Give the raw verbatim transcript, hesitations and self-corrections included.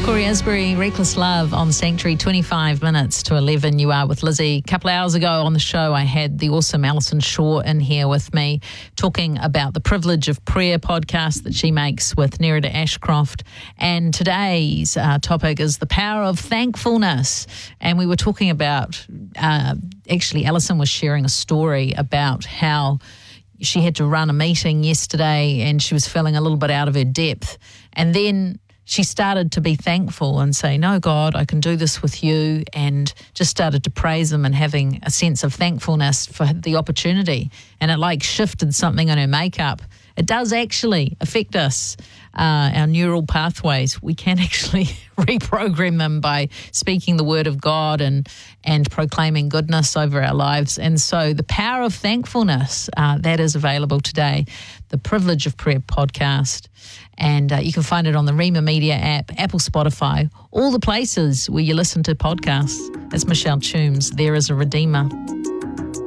Corey Asbury, Reckless Love on Sanctuary, twenty-five minutes to eleven. You are with Lizzie. A couple of hours ago on the show, I had the awesome Alison Shaw in here with me talking about the Privilege of Prayer podcast that she makes with Nerida Ashcroft. And today's uh, topic is the power of thankfulness. And we were talking about, uh, actually, Alison was sharing a story about how she had to run a meeting yesterday and she was feeling a little bit out of her depth. And then she started to be thankful and say, no, God, I can do this with you, and just started to praise him and having a sense of thankfulness for the opportunity. And it like shifted something in her makeup. It does actually affect us, uh, our neural pathways. We can actually reprogram them by speaking the word of God and and proclaiming goodness over our lives. And so the power of thankfulness, uh, that is available today, the Privilege of Prayer podcast. And uh, you can find it on the Rhema Media app, Apple, Spotify, all the places where you listen to podcasts. It's Michelle Toombs, There is a Redeemer.